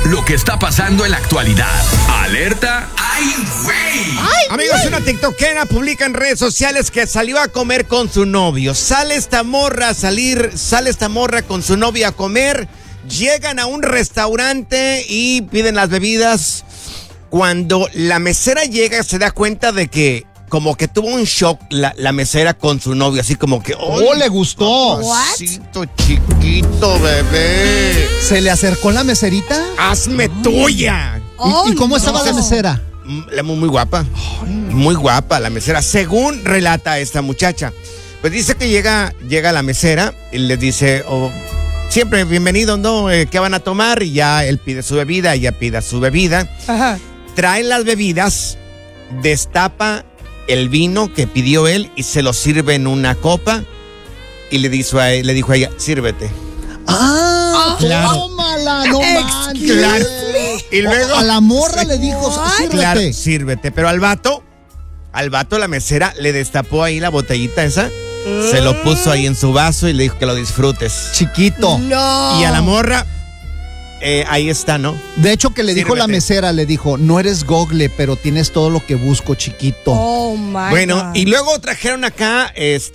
lo que está pasando en la actualidad. Alerta, ¡ay, güey! Amigos, una tiktokera publica en redes sociales que salió a comer con su novio. Sale esta morra con su novia a comer. Llegan a un restaurante y piden las bebidas. Cuando la mesera llega, se da cuenta de que como que tuvo un shock la mesera con su novio, así como que... ¡Oh, le gustó! Papacito chiquito, bebé. ¿Se le acercó la meserita? ¡Hazme tuya! ¿Y cómo estaba la mesera? Muy guapa. Muy guapa la mesera, según relata esta muchacha. Pues dice que llega la mesera y le dice... siempre bienvenido, ¿no? ¿Qué van a tomar? Y ya él pide su bebida, ella pide su bebida. Ajá. Traen las bebidas, destapa el vino que pidió él y se lo sirve en una copa y le dijo a ella, sírvete. Claro. Tómala, no manches. Claro. Y luego a la morra le dijo, sírvete. Claro, sírvete. Pero al vato la mesera le destapó ahí la botellita esa, se lo puso ahí en su vaso y le dijo que lo disfrutes. Chiquito. No. Y a la morra, ahí está, ¿no? De hecho, que le dijo Sírvete. la mesera, le dijo, no eres gogle, pero tienes todo lo que busco, chiquito. Oh, my Bueno, God. y luego trajeron acá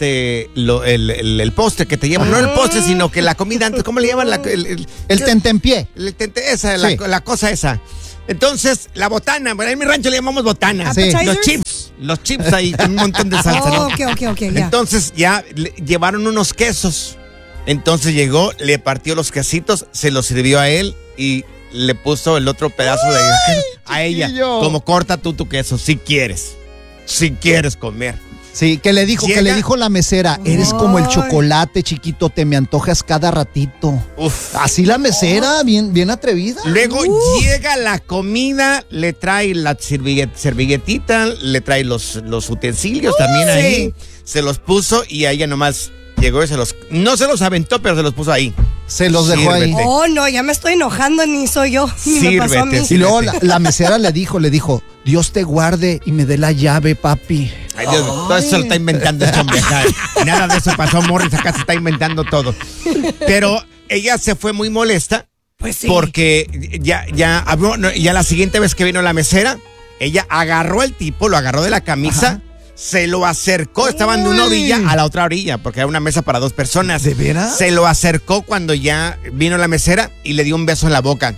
el postre que te llevan. No el postre, sino que la comida antes, ¿cómo le llaman? El tentempié. La cosa esa. Entonces, la botana, bueno, en mi rancho le llamamos botana. Sí. Los chips ahí con un montón de salsa, ¿no? Ok, ya. Entonces ya llevaron unos quesos. Entonces llegó, le partió los quesitos, se los sirvió a él y le puso el otro pedazo de a ella. Chiquillo. Como corta tú tu queso, si quieres comer. Sí, que le dijo la mesera, eres como el chocolate, chiquito, te me antojas cada ratito. Uf. Así la mesera, bien atrevida. Luego llega la comida, le trae la servilletita, le trae los utensilios también ahí. Se los puso y a ella nomás llegó y no se los aventó, pero se los puso ahí. Se los dejó ahí. Sírvete. Oh, no, ya me estoy enojando, ni soy yo. Ni me pasó a mí. Sírvete. Y luego la mesera le dijo, Dios te guarde y me dé la llave, papi. Ay, Dios, todo eso lo está inventando este hombre acá. Nada de eso pasó, Morris, acá se está inventando todo. Pero ella se fue muy molesta. Pues sí. Porque ya la siguiente vez que vino la mesera, ella agarró al tipo, lo agarró de la camisa, Ajá. se lo acercó, estaban de una orilla a la otra orilla, porque era una mesa para 2 personas. ¿De veras? Se lo acercó cuando ya vino la mesera y le dio un beso en la boca.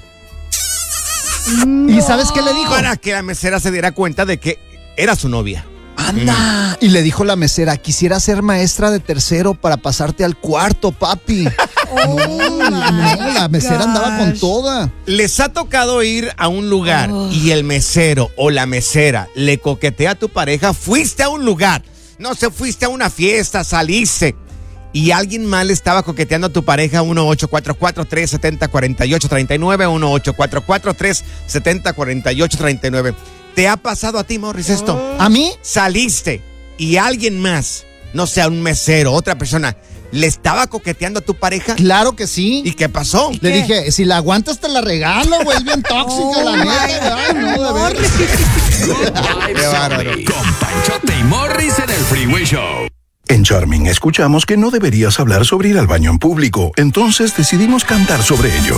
¿Y sabes qué le dijo? Para que la mesera se diera cuenta de que era su novia. ¡Anda! Y le dijo la mesera, quisiera ser maestra de tercero para pasarte al cuarto, papi. La mesera andaba con toda. ¿Les ha tocado ir a un lugar y el mesero o la mesera le coquetea a tu pareja? Fuiste a un lugar, no sé, fuiste a una fiesta, saliste y alguien más le estaba coqueteando a tu pareja. 1-844-370-4839, 1-844-370-4839. ¿Te ha pasado a ti, Morris, esto? ¿A mí? Saliste y alguien más, no sé, un mesero, otra persona, le estaba coqueteando a tu pareja. Claro que sí. ¿Y qué pasó? Le dije, si la aguantas te la regalo, güey, es bien tóxica la neta. Ay, no, de veras. Qué bárbaro. Con Panchote y Morris en el Freeway Show. En Charming escuchamos que no deberías hablar sobre ir al baño en público, entonces decidimos cantar sobre ello.